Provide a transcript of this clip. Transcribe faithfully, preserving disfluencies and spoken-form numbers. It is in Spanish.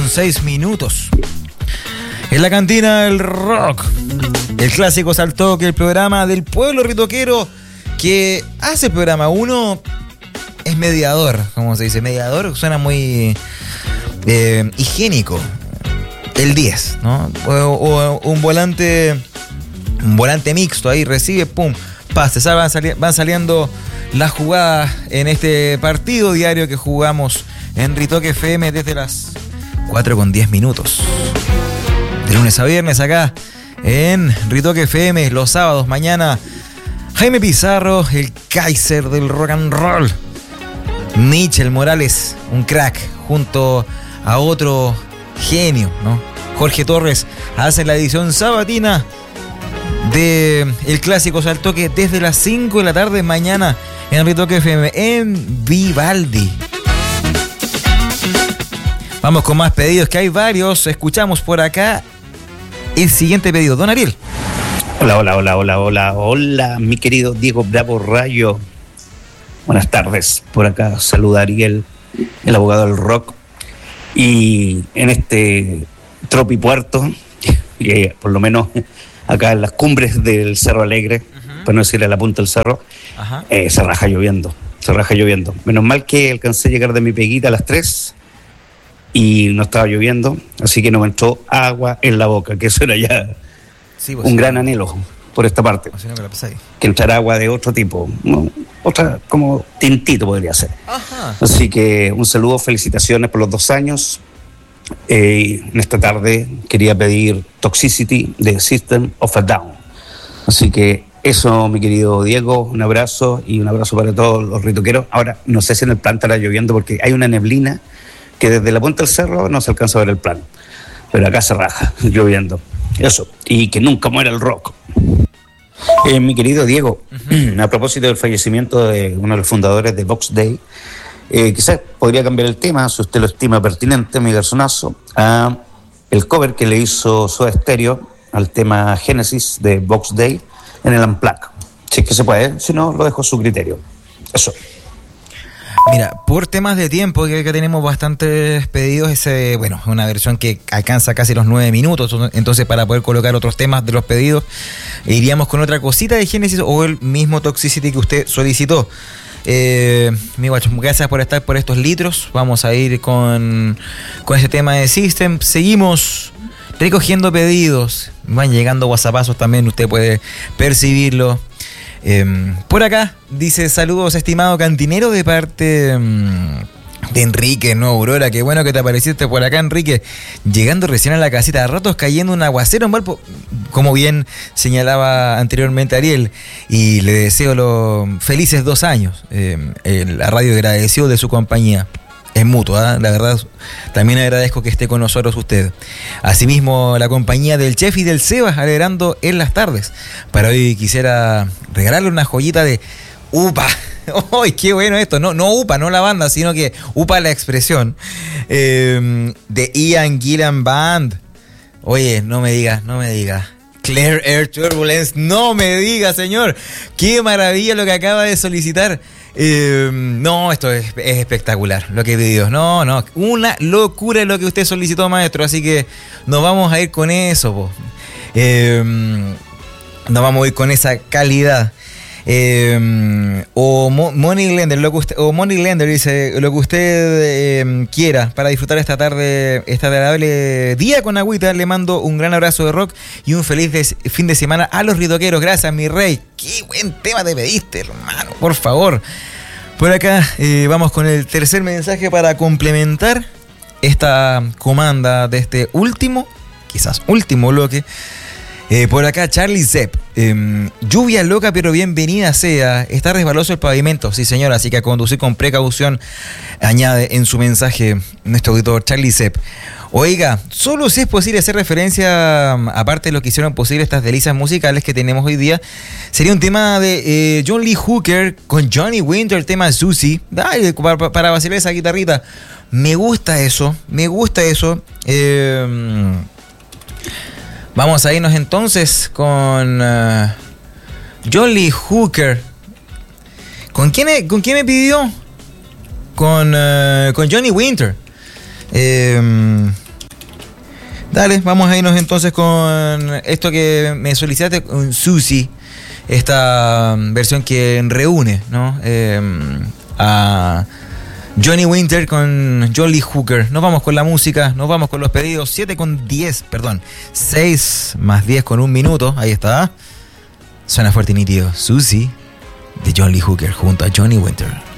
seis minutos. En la cantina del rock, el clásico saltó que el programa del pueblo ritoquero que hace el programa uno es mediador, como se dice, mediador suena muy eh, higiénico. El diez, ¿no? O, o un volante, un volante mixto ahí, recibe, pum, pase, van, sali- van saliendo las jugadas en este partido diario que jugamos en Ritoque F M desde las cuatro con diez minutos. De lunes a viernes acá en Ritoque F M, los sábados mañana Jaime Pizarro, el Kaiser del rock and roll. Michel Morales, un crack, junto a otro genio, ¿no? Jorge Torres hace la edición sabatina de el clásico Saltoque desde las cinco de la tarde mañana en Ritoque F M en Vivaldi. Vamos con más pedidos, que hay varios. Escuchamos por acá el siguiente pedido. Don Ariel. Hola, hola, hola, hola, hola, hola, mi querido Diego Bravo Rayo. Buenas tardes. Por acá saluda Ariel, el abogado del rock. Y en este tropipuerto, y por lo menos acá en las cumbres del Cerro Alegre, uh-huh. para no decirle a la punta del cerro, uh-huh. eh, se raja lloviendo, se raja lloviendo. Menos mal que alcancé a llegar de mi peguita a las tres y no estaba lloviendo, así que no me entró agua en la boca, que eso era ya sí, un sí, gran no. anhelo por esta parte. Si no que, que entrara agua de otro tipo, ¿no? Otra como tintito podría ser. Ajá. Así que un saludo, felicitaciones por los dos años. Eh, en esta tarde quería pedir Toxicity de System of a Down. Así que eso, mi querido Diego, un abrazo y un abrazo para todos los ritoqueros. Ahora, no sé si en el plan estará lloviendo porque hay una neblina que desde la punta del cerro no se alcanza a ver el plan. Pero acá se raja, lloviendo. Eso, y que nunca muera el rock. Eh, mi querido Diego, uh-huh. a propósito del fallecimiento de uno de los fundadores de Box Day, eh, quizás podría cambiar el tema, si usted lo estima pertinente, mi garzonazo, a el cover que le hizo Soda Stereo al tema Genesis de Box Day en el Unplugged. Si es que se puede, si no, lo dejo a su criterio. Eso. Mira, por temas de tiempo, que, que tenemos bastantes pedidos, ese, bueno, es una versión que alcanza casi los nueve minutos, entonces para poder colocar otros temas de los pedidos, iríamos con otra cosita de Génesis o el mismo Toxicity que usted solicitó. Eh, mi guacho, gracias por estar por estos litros, vamos a ir con, con este tema de System, seguimos recogiendo pedidos, van llegando WhatsAppazos también, usted puede percibirlo. Eh, por acá dice: saludos estimado cantinero de parte um, de Enrique, no Aurora, qué bueno que te apareciste por acá, Enrique, llegando recién a la casita, a ratos cayendo un aguacero en Valpo, como bien señalaba anteriormente Ariel, y le deseo los felices dos años. eh, la radio agradeció de su compañía. Es mutuo, ¿eh? La verdad, también agradezco que esté con nosotros usted. Asimismo, la compañía del Chef y del Sebas alegrando en las tardes. Para hoy quisiera regalarle una joyita de UPA. ¡Ay, qué bueno esto! No, no UPA, no la banda, sino que UPA la expresión. Eh, de Ian Gillan Band. Oye, no me digas, no me digas. Clear Air Turbulence, no me diga, señor. Qué maravilla lo que acaba de solicitar. Eh, no, esto es, es espectacular lo que pidió. No, no, una locura lo que usted solicitó, maestro. Así que nos vamos a ir con eso, po. Eh, nos vamos a ir con esa calidad. Eh, o Money Lender, lo que usted, o Money Lender dice lo que usted eh, quiera para disfrutar esta tarde, este agradable día con agüita. Le mando un gran abrazo de rock y un feliz de, fin de semana a los ritoqueros. Gracias, mi rey. Qué buen tema te pediste, hermano, por favor. Por acá eh, vamos con el tercer mensaje para complementar esta comanda de este último, quizás último bloque. Eh, por acá Charlie Zepp, eh, lluvia loca pero bienvenida sea, está resbaloso el pavimento, sí señora, así que a conducir con precaución, añade en su mensaje nuestro auditor Charlie Zepp. Oiga, solo si es posible hacer referencia, aparte de lo que hicieron posible estas delicias musicales que tenemos hoy día, sería un tema de eh, John Lee Hooker con Johnny Winter, el tema Susie, dale, para, para vacilar esa guitarrita. Me gusta eso, me gusta eso. Eh... Vamos a irnos entonces con uh, John Lee Hooker. ¿Con quién, ¿Con quién me pidió? Con, uh, con Johnny Winter. Eh, Dale, vamos a irnos entonces con esto que me solicitaste, con Susie, esta versión que reúne, ¿no? Eh, a Johnny Winter con John Lee Hooker. Nos vamos con la música, nos vamos con los pedidos. siete con diez, perdón. seis más diez con un minuto. Ahí está. Suena fuerte y nítido. Susie de John Lee Hooker junto a Johnny Winter.